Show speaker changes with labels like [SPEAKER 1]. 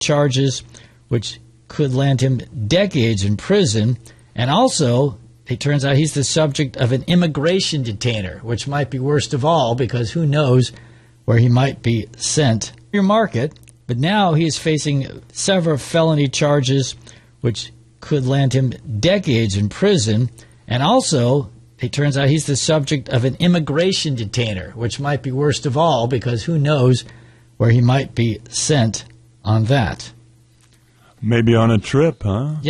[SPEAKER 1] charges which could land him decades in prison. And also, it turns out he's the subject of an immigration detainer, which might be worst of all because who knows where he might be sent. Your market, but now he is facing several felony charges which could land him decades in prison. And also, it turns out he's the subject of an immigration detainer, which might be worst of all because who knows where he might be sent on that.
[SPEAKER 2] Maybe on a trip, huh?
[SPEAKER 1] Yeah.